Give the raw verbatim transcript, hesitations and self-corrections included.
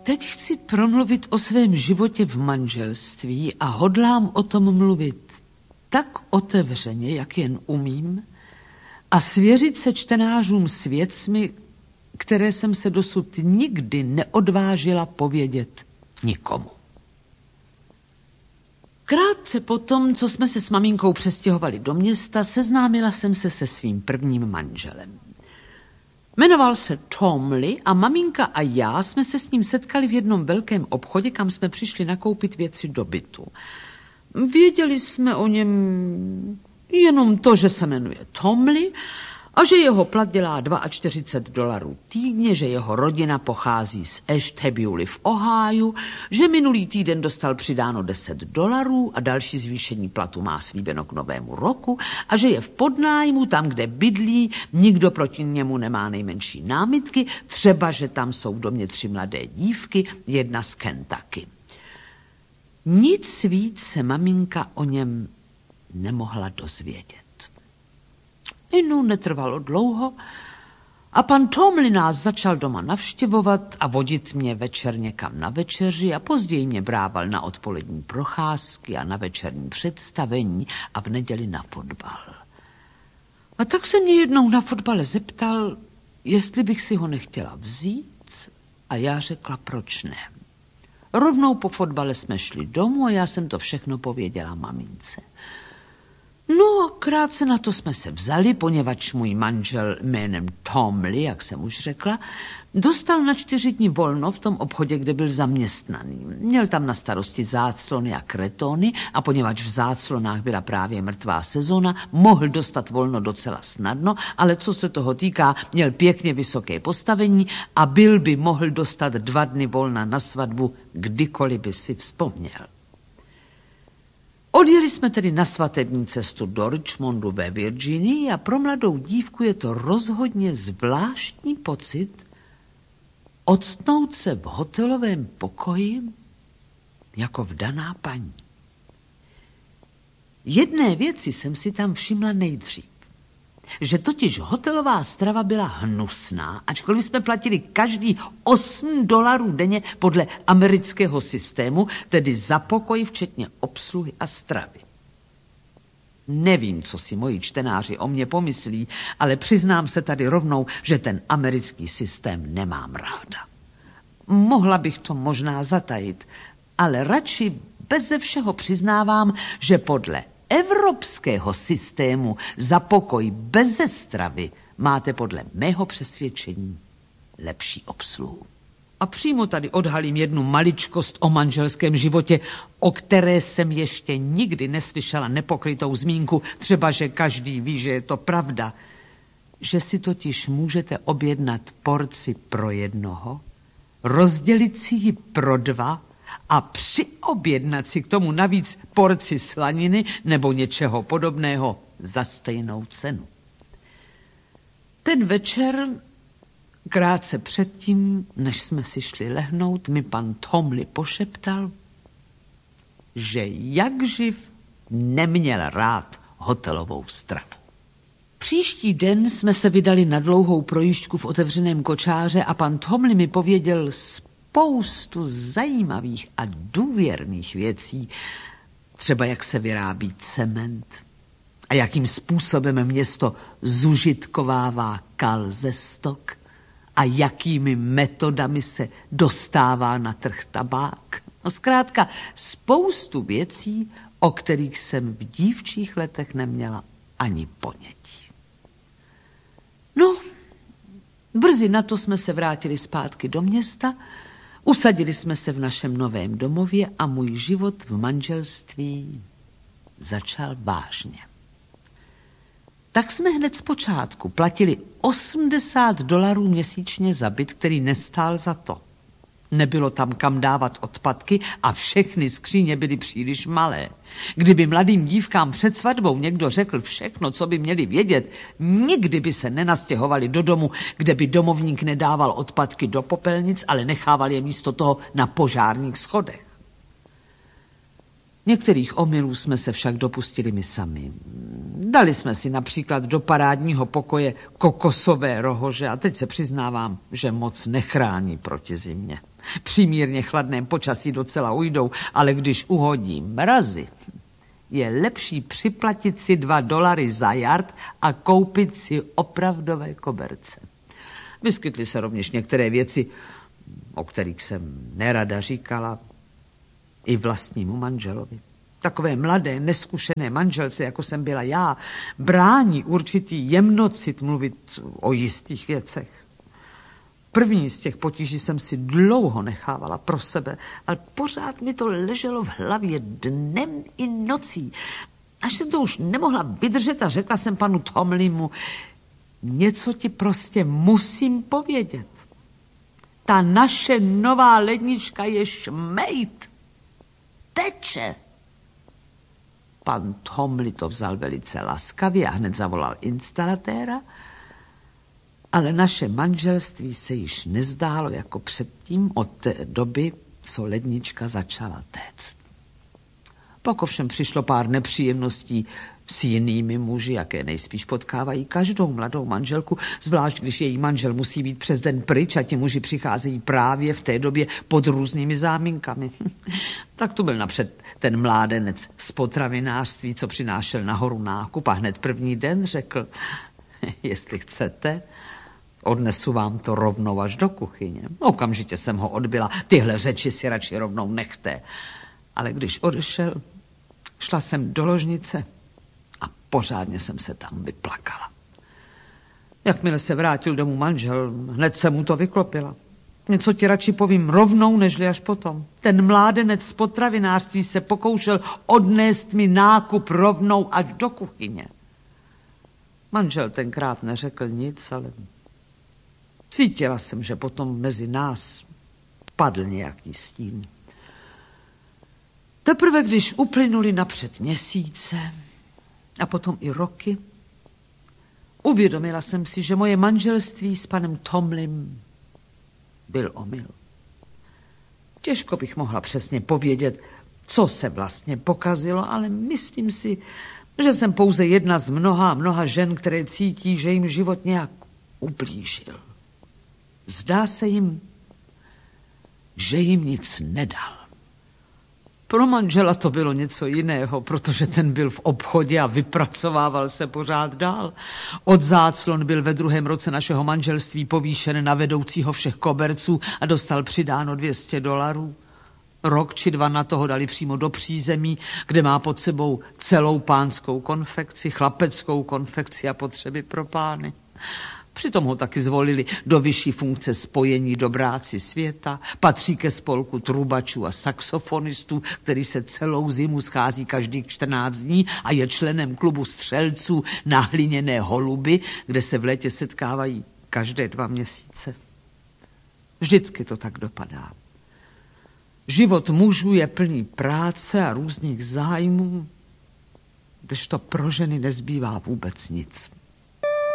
Teď chci promluvit o svém životě v manželství a hodlám o tom mluvit tak otevřeně, jak jen umím, a svěřit se čtenářům s věcmi, které jsem se dosud nikdy neodvážila povědět nikomu. Krátce potom, co jsme se s maminkou přestěhovali do města, seznámila jsem se se svým prvním manželem. Jmenoval se Tomley a maminka a já jsme se s ním setkali v jednom velkém obchodě, kam jsme přišli nakoupit věci do bytu. Věděli jsme o něm jenom to, že se jmenuje Tomley a že jeho plat dělá čtyřicet dva dolarů týdně, že jeho rodina pochází z Ashtabula v Ohiu, že minulý týden dostal přidáno deset dolarů a další zvýšení platu má slíbeno k novému roku a že je v podnájmu tam, kde bydlí, nikdo proti němu nemá nejmenší námitky, třeba, že tam jsou v domě tři mladé dívky, jedna z Kentucky. Nic víc se maminka o něm nemohla dozvědět. Inu netrvalo dlouho a pan Tomley nás začal doma navštěvovat a vodit mě večer někam na večeři a později mě brával na odpolední procházky a na večerní představení a v neděli na fotbal. A tak se mě jednou na fotbale zeptal, jestli bych si ho nechtěla vzít, a já řekla, proč ne. Rovnou po fotbale jsme šli domů a já jsem to všechno pověděla mamince. No a krátce na to jsme se vzali, poněvadž můj manžel jménem Tomley, jak jsem už řekla, dostal na čtyři dny volno v tom obchodě, kde byl zaměstnaný. Měl tam na starosti záclony a kretony a poněvadž v záclonách byla právě mrtvá sezóna, mohl dostat volno docela snadno, ale co se toho týká, měl pěkně vysoké postavení a byl by mohl dostat dva dny volna na svatbu, kdykoliv by si vzpomněl. Odjeli jsme tedy na svatební cestu do Richmondu ve Virginii a pro mladou dívku je to rozhodně zvláštní pocit octnout se v hotelovém pokoji jako vdaná paní. Jedné věci jsem si tam všimla nejdřív, že totiž hotelová strava byla hnusná, ačkoliv jsme platili každý osm dolarů denně podle amerického systému, tedy za pokoj včetně obsluhy a stravy. Nevím, co si moji čtenáři o mě pomyslí, ale přiznám se tady rovnou, že ten americký systém nemám ráda. Mohla bych to možná zatajit, ale radši beze všeho přiznávám, že podle evropského systému za pokoj beze stravy máte podle mého přesvědčení lepší obsluhu. A přímo tady odhalím jednu maličkost o manželském životě, o které jsem ještě nikdy neslyšela nepokrytou zmínku, třeba že každý ví, že je to pravda, že si totiž můžete objednat porci pro jednoho, rozdělit si ji pro dva a přiobjednat si k tomu navíc porci slaniny nebo něčeho podobného za stejnou cenu. Ten večer, krátce předtím, než jsme si šli lehnout, mi pan Tomley pošeptal, že jakživ neměl rád hotelovou stravu. Příští den jsme se vydali na dlouhou projížďku v otevřeném kočáře a pan Tomley mi pověděl spoustu zajímavých a důvěrných věcí, třeba jak se vyrábí cement a jakým způsobem město zužitkovává kal ze stok a jakými metodami se dostává na trh tabák. No zkrátka spoustu věcí, o kterých jsem v dívčích letech neměla ani ponětí. No, brzy na to jsme se vrátili zpátky do města, usadili jsme se v našem novém domově a můj život v manželství začal vážně. Tak jsme hned zpočátku platili osmdesát dolarů měsíčně za byt, který nestál za to. Nebylo tam kam dávat odpadky a všechny skříně byly příliš malé. Kdyby mladým dívkám před svatbou někdo řekl všechno, co by měli vědět, nikdy by se nenastěhovali do domu, kde by domovník nedával odpadky do popelnic, ale nechával je místo toho na požárních schodech. Některých omylů jsme se však dopustili my sami. Dali jsme si například do parádního pokoje kokosové rohože a teď se přiznávám, že moc nechrání proti zimě. Při mírně chladném počasí docela ujdou, ale když uhodí mrazy, je lepší připlatit si dva dolary za jard a koupit si opravdové koberce. Vyskytly se rovněž některé věci, o kterých jsem nerada říkala i vlastnímu manželovi. Takové mladé, neskušené manželce, jako jsem byla já, brání určitý jemnocit mluvit o jistých věcech. První z těch potíží jsem si dlouho nechávala pro sebe, ale pořád mi to leželo v hlavě dnem i nocí. Až jsem to už nemohla vydržet a řekla jsem panu Tomlimu, něco ti prostě musím povědět. Ta naše nová lednička je šmejt. Teče. Pan Tomli to vzal velice laskavě a hned zavolal instalatéra, ale naše manželství se již nezdálo jako předtím od té doby, co lednička začala téct. Pak ovšem přišlo pár nepříjemností s jinými muži, jaké nejspíš potkávají každou mladou manželku, zvlášť když její manžel musí být přes den pryč a ti muži přicházejí právě v té době pod různými záminkami. Tak to byl napřed ten mládenec z potravinářství, co přinášel nahoru nákup a hned první den řekl, jestli chcete, odnesu vám to rovnou až do kuchyně. Okamžitě jsem ho odbyla, tyhle řeči si radši rovnou nechte. Ale když odešel, šla jsem do ložnice a pořádně jsem se tam vyplakala. Jakmile se vrátil domů manžel, hned jsem mu to vyklopila. Něco ti radši povím rovnou, nežli až potom. Ten mládenec z potravinářství se pokoušel odnést mi nákup rovnou až do kuchyně. Manžel tenkrát neřekl nic, ale cítila jsem, že potom mezi nás padl nějaký stín. Teprve když uplynuli napřed měsíce a potom i roky, uvědomila jsem si, že moje manželství s panem Tomlim byl omyl. Těžko bych mohla přesně povědět, co se vlastně pokazilo, ale myslím si, že jsem pouze jedna z mnoha a mnoha žen, které cítí, že jim život nějak ublížil. Zdá se jim, že jim nic nedal. Pro manžela to bylo něco jiného, protože ten byl v obchodě a vypracovával se pořád dál. Od záclon byl ve druhém roce našeho manželství povýšen na vedoucího všech koberců a dostal přidáno dvě stě dolarů. Rok či dva na toho dali přímo do přízemí, kde má pod sebou celou pánskou konfekci, chlapeckou konfekci a potřeby pro pány. Přitom ho taky zvolili do vyšší funkce spojení dobráci světa, patří ke spolku trubačů a saxofonistů, který se celou zimu schází každých čtrnáct dní a je členem klubu střelců na hliněné holuby, kde se v létě setkávají každé dva měsíce. Vždycky to tak dopadá. Život mužů je plný práce a různých zájmů, kdežto pro ženy nezbývá vůbec nic.